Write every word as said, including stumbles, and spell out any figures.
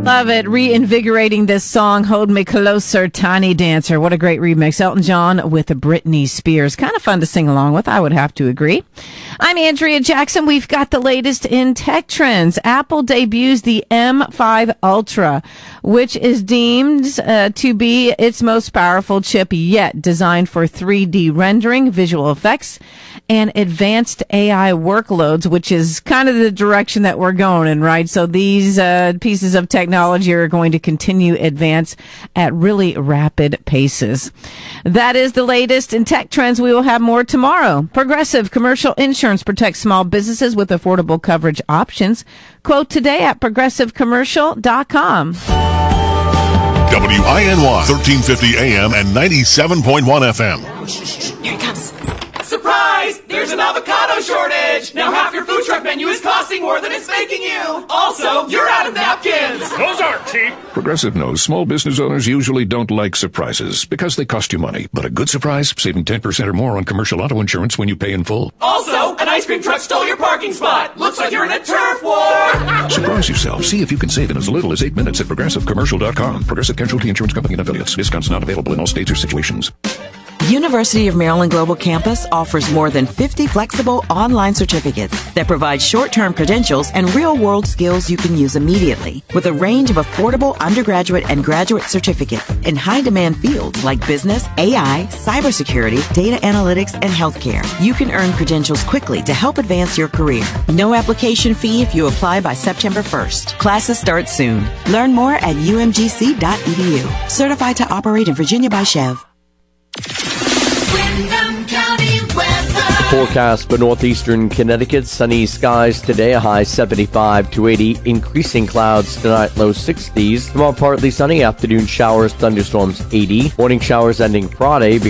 Love it. Reinvigorating this song, Hold Me Closer, Tiny Dancer. What a great remix. Elton John with Britney Spears. Kind of fun to sing along with, I would have to agree. I'm Andrea Jackson. We've got the latest in tech trends. Apple debuts the M five Ultra, which is deemed uh, to be its most powerful chip yet, designed for three D rendering, visual effects, and advanced A I workloads, which is kind of the direction that we're going in, right? So these uh, pieces of technology Technology are going to continue advance at really rapid paces. That is the latest in tech trends. We will have more tomorrow. Progressive Commercial Insurance protects small businesses with affordable coverage options. Quote today at progressive commercial dot com. W I N Y, thirteen fifty A M and ninety-seven point one F M. Here it comes. Surprise! There's an avocado shortage! Now half your food truck menu is costing more than it's making you! Also, you're out of napkins! Those aren't cheap! Progressive knows small business owners usually don't like surprises because they cost you money. But a good surprise, saving ten percent or more on commercial auto insurance when you pay in full. Also, an ice cream truck stole your parking spot! Looks like you're in a turf war! Surprise yourself. See if you can save in as little as eight minutes at progressive commercial dot com. Progressive Casualty Insurance Company and affiliates. Discounts not available in all states or situations. University of Maryland Global Campus offers more than fifty flexible online certificates that provide short-term credentials and real-world skills you can use immediately, with a range of affordable undergraduate and graduate certificates in high-demand fields like business, A I, cybersecurity, data analytics, and healthcare. You can earn credentials quickly to help advance your career. No application fee if you apply by September first. Classes start soon. Learn more at u m g c dot e d u. Certified to operate in Virginia by Chev. Windham County weather. Forecast for northeastern Connecticut. Sunny skies today, a high seventy-five to eighty. Increasing clouds tonight, low sixties. Tomorrow partly sunny, afternoon showers, thunderstorms eighty. Morning showers ending Friday.